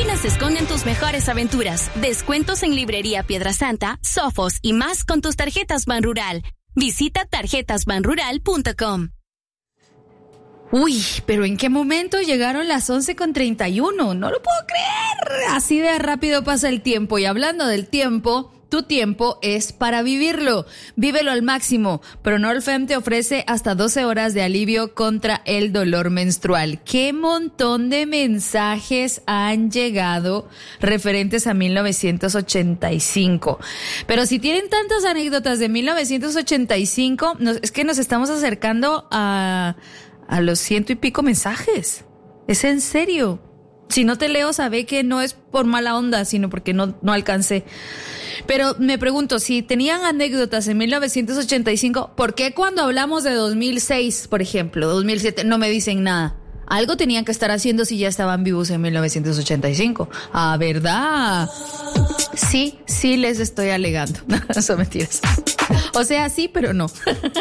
máquinas esconden tus mejores aventuras. Descuentos en Librería Piedra Santa, Sofos y más con tus tarjetas Banrural. Visita tarjetasbanrural.com. Uy, pero ¿en qué momento llegaron las 11:31? No lo puedo creer. Así de rápido pasa el tiempo. Y hablando del tiempo, tu tiempo es para vivirlo. Vívelo al máximo. Pronolfem te ofrece hasta 12 horas de alivio contra el dolor menstrual. ¡Qué montón de mensajes han llegado referentes a 1985! Pero si tienen tantas anécdotas de 1985, es que nos estamos acercando a los 100 y pico mensajes. Es en serio. Si no te leo, sabe que no es por mala onda, sino porque no alcancé. Pero me pregunto, si tenían anécdotas en 1985, ¿por qué cuando hablamos de 2006, por ejemplo, 2007, no me dicen nada? Algo tenían que estar haciendo si ya estaban vivos en 1985. Ah, ¿verdad? Sí, les estoy alegando. No, son mentiras. O sea, sí, pero no.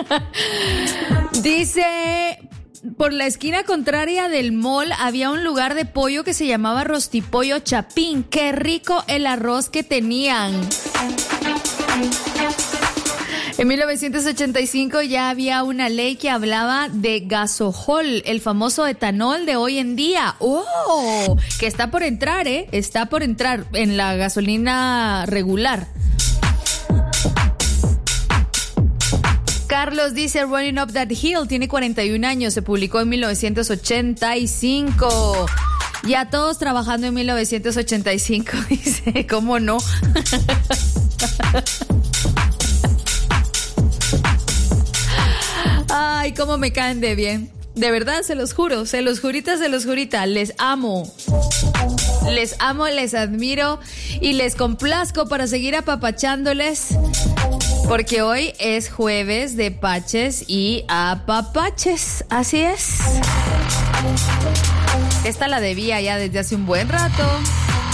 Dice... Por la esquina contraria del mall había un lugar de pollo que se llamaba Rostipollo Chapín. ¡Qué rico el arroz que tenían! En 1985 ya había una ley que hablaba de gasojol, el famoso etanol de hoy en día. ¡Oh! Que está por entrar, Está por entrar en la gasolina regular. Carlos dice, Running Up That Hill, tiene 41 años, se publicó en 1985. Ya todos trabajando en 1985, dice, ¿cómo no? Ay, cómo me caen de bien. De verdad, se los juro, se los jurita, les amo. Les amo, les admiro y les complazco para seguir apapachándoles. Porque hoy es jueves de paches y apapaches. Así es. Esta la debía ya desde hace un buen rato.